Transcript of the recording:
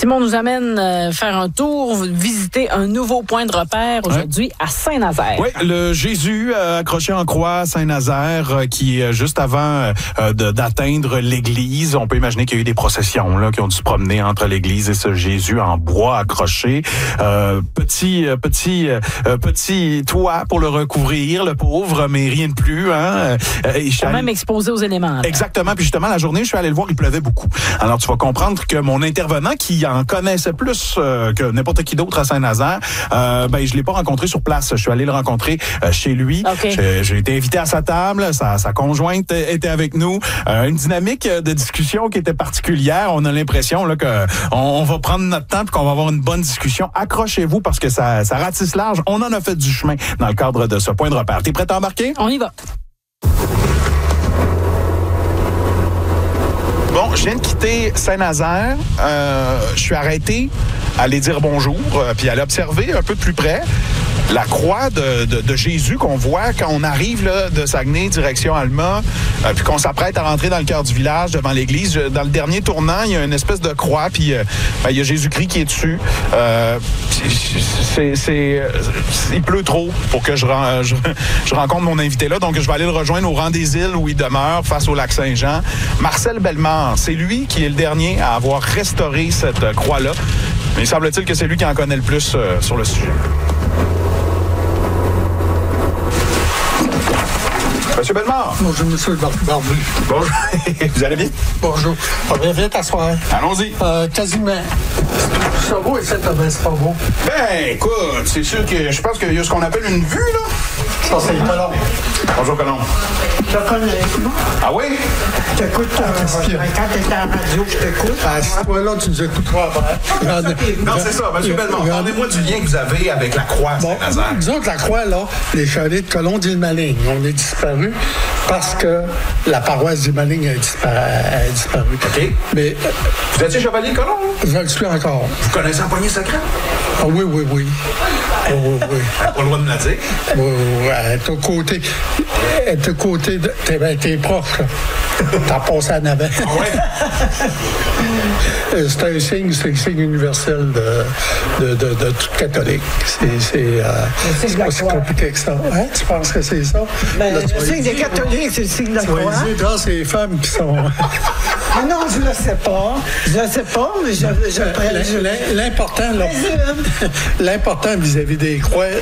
Simon nous amène faire un tour, visiter un nouveau point de repère aujourd'hui à Saint-Nazaire. Oui, le Jésus accroché en croix à Saint-Nazaire qui est juste avant d'atteindre l'église. On peut imaginer qu'il y a eu des processions là qui ont dû se promener entre l'église et ce Jésus en bois accroché. Petit toit pour le recouvrir, le pauvre, mais rien de plus. Quand même exposé aux éléments. Là. Exactement. Puis justement, la journée, je suis allé le voir, il pleuvait beaucoup. Alors, tu vas comprendre que mon intervenant, qui en connaissait plus que n'importe qui d'autre à Saint-Nazaire, je l'ai pas rencontré sur place. Je suis allé le rencontrer chez lui. Okay. J'ai été invité à sa table. Sa conjointe était avec nous. Une dynamique de discussion qui était particulière. On a l'impression là que on va prendre notre temps et qu'on va avoir une bonne discussion. Accrochez-vous parce que ça ratisse large. On en a fait du chemin dans le cadre de ce point de repère. T'es prêt à embarquer? On y va. Bon, je viens de quitter Saint-Nazaire. Je suis arrêté à aller dire bonjour, puis à aller observer un peu de plus près la croix de Jésus qu'on voit quand on arrive là, de Saguenay, direction Alma, puis qu'on s'apprête à rentrer dans le cœur du village, devant l'église. Dans le dernier tournant, il y a une espèce de croix, puis il y a Jésus-Christ qui est dessus. Il pleut trop pour que je rencontre mon invité là, donc je vais aller le rejoindre au rang des îles où il demeure, face au lac Saint-Jean. Marcel Bellemare, c'est lui qui est le dernier à avoir restauré cette croix-là. Mais il semble-t-il que c'est lui qui en connaît le plus sur le sujet. Monsieur Bellemare. Bonjour, monsieur Barbu. Bonjour. Vous allez bien? Bonjour. Viens t'asseoir. Allons-y. Quasiment. C'est beau ici, c'est pas beau. Ben, écoute, c'est sûr que je pense qu'il y a ce qu'on appelle une vue, là. Ça, c'est Colomb. Bonjour, Colomb. Je te connais. Ah oui? Je t'écoute quand tu étais à la radio, je t'écoute. Toi, là, tu nous écouteras après. Non, c'est ça. Monsieur Bellemare, parlez-moi du lien que vous avez avec la croix à Saint-Nazaire. Disons que la croix, là, les chalets de Colomb d'Île-Maligne, on est disparu parce que la paroisse d'Île-Maligne a disparu. OK. Mais vous étiez chevalier de Colomb? Je le suis encore. Vous connaissez la poignée sacrée? Ah oui. Pas le droit de me la dire. Oui, elle est au côté. Elle est au côté de. T'es proche, là. T'as passé en avant. C'est un signe universel de tout catholique. C'est pas si compliqué que ça. Hein? Tu penses que c'est ça? Ben, le signe des catholiques, c'est le signe de la croix. C'est les femmes qui sont. Ah non, je le sais pas. Je le sais pas, mais je L'important, là. L'important vis-à-vis des croix,